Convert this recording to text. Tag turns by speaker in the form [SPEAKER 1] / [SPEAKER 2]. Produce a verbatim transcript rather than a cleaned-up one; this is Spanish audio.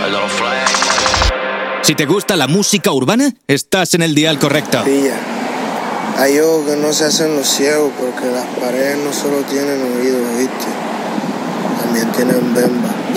[SPEAKER 1] Si te gusta la música urbana, estás en el dial correcto.
[SPEAKER 2] Pilla, hay ojos que no se hacen los ciegos porque las paredes no solo tienen oídos, ¿viste? También tienen bemba.